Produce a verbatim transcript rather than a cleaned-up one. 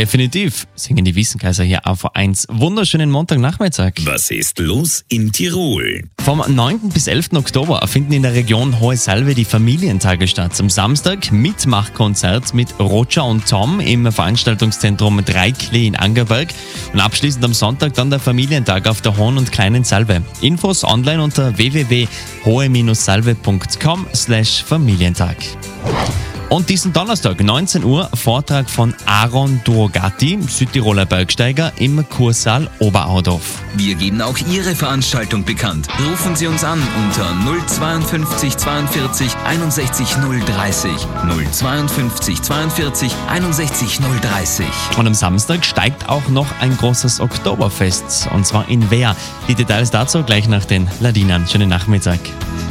Definitiv singen die Wiesenkaiser hier auf eins. Wunderschönen Montagnachmittag. Was ist los in Tirol? Vom neunten bis elften Oktober finden in der Region Hohe Salve die Familientage statt. Am Samstag Mitmachkonzert mit Roger und Tom im Veranstaltungszentrum Dreiklee in Angerberg und abschließend am Sonntag dann der Familientag auf der Hohen und Kleinen Salve. Infos online unter w w w punkt hohe salve punkt com slash Familientag. Und diesen Donnerstag, neunzehn Uhr, Vortrag von Aaron Durogati, Südtiroler Bergsteiger im Kursaal Oberaudorf. Wir geben auch Ihre Veranstaltung bekannt. Rufen Sie uns an unter null zweiundfünfzig zweiundvierzig einundsechzig null dreißig. null zweiundfünfzig zweiundvierzig einundsechzig null dreißig. Und am Samstag steigt auch noch ein großes Oktoberfest, und zwar in Wehr. Die Details dazu gleich nach den Ladinern. Schönen Nachmittag.